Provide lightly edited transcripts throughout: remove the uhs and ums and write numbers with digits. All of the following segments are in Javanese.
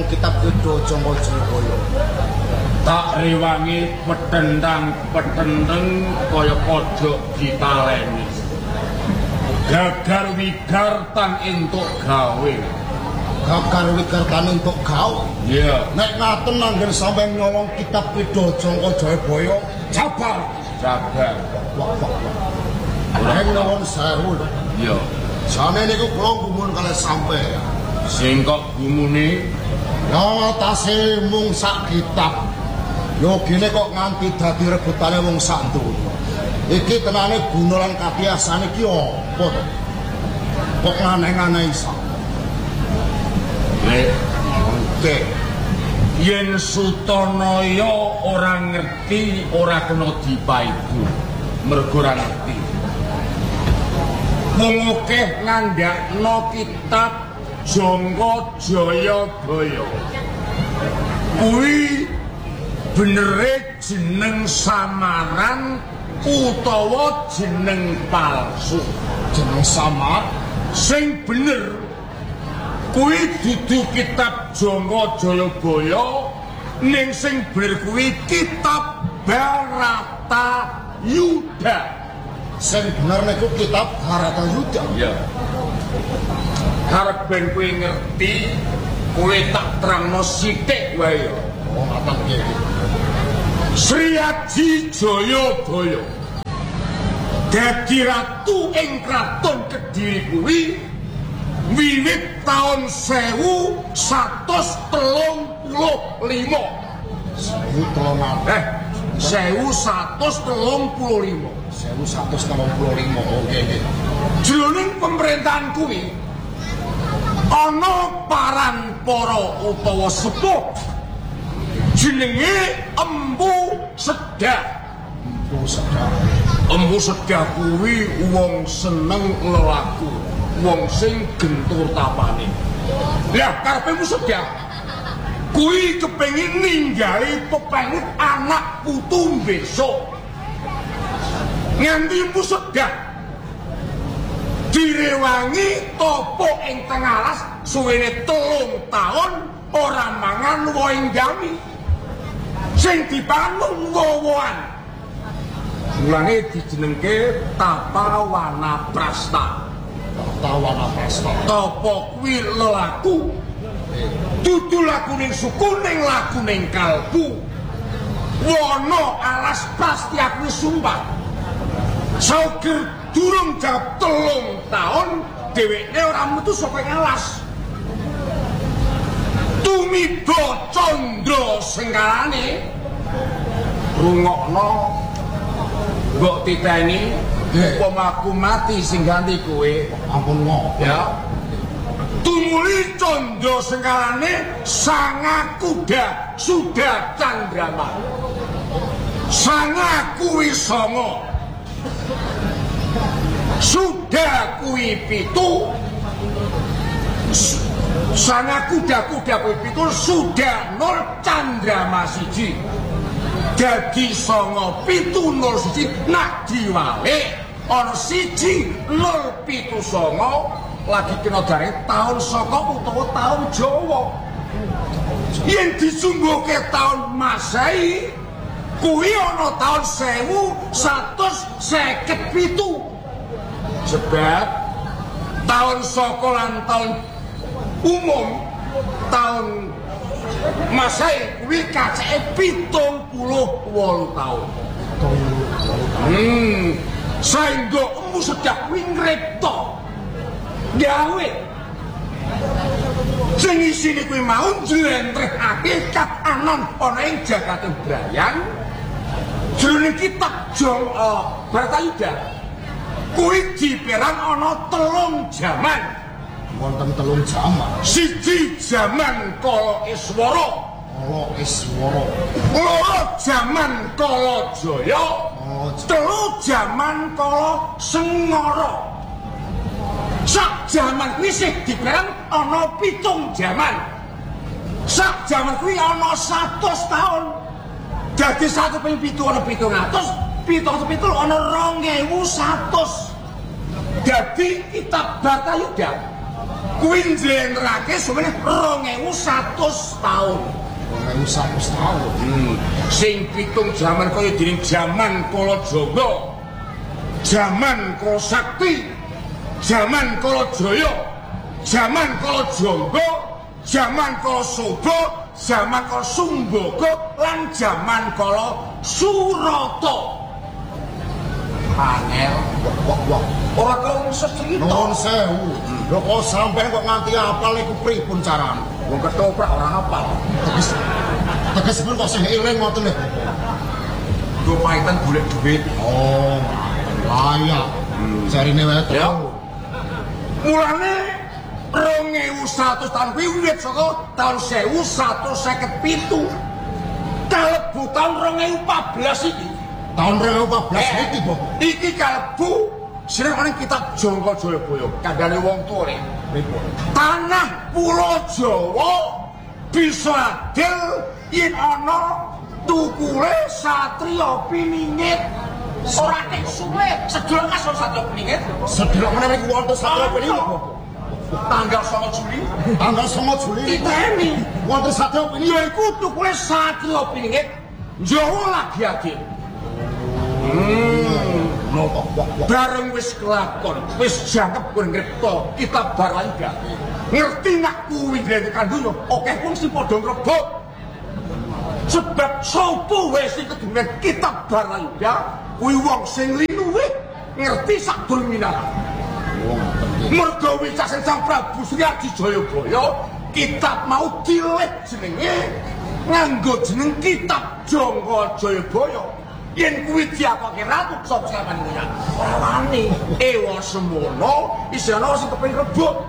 kitab Gedha Jangka Jayabaya. Tak rewangi petendang-petendeng kaya kodhok ditaleni. Gagar wigar tan entuk gawe. Gagar wigar tan entuk gawe. Iya. Nek ngaten anggen sampeyan nyolong kitab Gedha Jangka Jayabaya, jabar. Jabar. Wah. Nek nyolong sewu. Iya. Jane niku kula gumun kalih sampeyan. Sing kok gumune ngatasi mung sak kitab. Yo gene kok nganti dadi rebutane wong sak donya. Iki tenane guna lan kabiasane iki apa to? Kok aneh-aneh iso. Oke. Yen Sutanaya ora ngerti, ora kena dipaidu. Mergo ora ngerti. Wong akeh ngandhakno kitab Jangka Jayabaya. Kuwi benere jeneng samaran utawa jeneng palsu. Jeneng samar Sing bener kuwi dudu kitab Jangka Jayabaya, ning sing bener kuwi kitab Bharatayuddha. Sing bener niku kitab Bharatayuddha. Iya. Karep ben kowe ngerti, kowe tak terangno sithik wae ya. Oh, ngaten nggih. Sri Aji Jayabaya dadi ratu ing kraton Kediri kuwi wiwit taun 1135. 1135. 1135. Oke. Jroning pemerintahan kuwi ana parampara utawa sepuh jenenge Empu Sedah. Empu Sedah kuwi wong seneng lelaku, wong sing gentur tapane. Lah karepe Empu Sedah kuwi kepengin ninggali pepengit anak putu besok. Nganti Empu Sedah direwangi topo ing tengah alas suwene 3 taun ora mangan woing gami. Sing dipanung wowoan. Mulane dijenengke Tapawanaprasta. Tapawanaprasta. Tapa kuwi lelaku. Dudu lakuning suku ning lakuning kalbu. Wana alas Prastya kuwi sumpah. Saukir durung jawab 3 taun dheweke ora metu saka alas. Tumiba Candra Sengkalane rungokno mbok titeni upama aku mati sing ganti kowe ampun ngopo ya. Tumuli Candra Sengkalane Sangakuda Sudah Candrama. Sangaku kuwi 9, Sudah kuwi 7. Sangakuda kuwi 7, Sudah 0, Candrama 1. Dadi 9, 7, 0, 1 nak diwale ana 1, 0, 7, 9 lagi kena dareh taun saka utawa taun Jawa. Yen disungguhke taun Masehi kuwi ana taun 1157. Sebab taun saka lan taun umum taun Masehi kuwi kaceke 78 taun. Saengga Empu Sedah kuwi ngripta gawe sing isine kuwi mau njlentrehake katanan ana ing Jagate Brayang jroning kitab Bharatayuddha. Kuwi diperang ana 3 jaman. Wonten 3 jaman. Siji jaman Kala Iswara. Loro jaman Kala Jaya. 3 jaman Kala Sengara. Sak jaman kuwi sing diperang ana 7 jaman. Sak jaman kuwi ana 100 taun. Dadi 1 ping 7 ana 700, 700 ana 2100. Dadi kitab Bharatayuddha kuwi njlentrake suwene 2100 taun. 2100 taun. Sing pitung jaman kaya dening jaman Kala Jawa, jaman Kala Sakti, jaman Kala Jaya, jaman Kala Jangga, jaman Kala Soba, jaman Kala Sumbaga lan jaman Kala Surata. Angel, Wah. ora karo secerita. Nuwun sewu. Lho kok sampean kok nganti apal iku pripun carane? Wong ketoprak ora hafal. Tegesipun kok sing eling ngoten lho. Go paitan golek duit. Oh, layak. Jarine wae to. Ya. Mulane 2100 tahun kuwi wiwit saka tahun 1157. Kalebu tahun 2014 iki. Tahun 2014 iki, Bos. Iki kalebu jenenge kitab Jangka Jayabaya. Kandhane wong tuwa pripun? Tanah Pulo Jawa bisa adil yen ana tukule satriya piningit. Ora nek suwe sedulur kas satriya piningit. Sedhelok meneh iki wonten satriya piningit, Bos. Tanggal 9 Juli. Tanggal 9 Juli. Iteni Wonten satriya piningit. yaiku tukule satriya piningit Jawa lagi adil. Bareng wis kelakon, wis jangkep kowe ngripta kitab Barlaga. Ngerti nak kuwi ngrekan dunya, akeh pun sing padha ngrebut. Sebab sapa wae sing kedungan kitab Barlaga, kuwi wong sing linuwih ngerti sak dul minara. Mergo wicasen Sang Prabu Sri Adi Jayabaya, kitab mau dileh jenenge nganggo jeneng kitab Jangka Jayabaya. Yen kuwi diapakke ratu sapa sampeyan kuwi? Ora wani. Ewa semono isih ana sing kepengin rebut.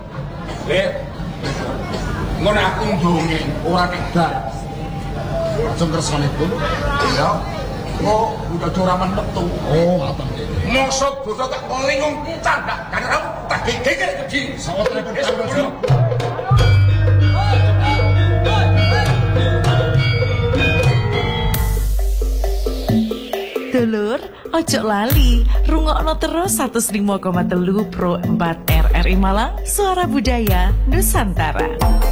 Ngono aku ndongeng ora kedar. Lajeng kersanipun. Ya. Oh, udah doraman metu. Oh, ngaten nggih. Mosok bodo tak kolingung candak kan kamu tak geger gigi. Sawotenipun kanggo Dulur, ojo lali, rungokno terus 105,3 Pro 4 RRI Malang, Suara Budaya Nusantara.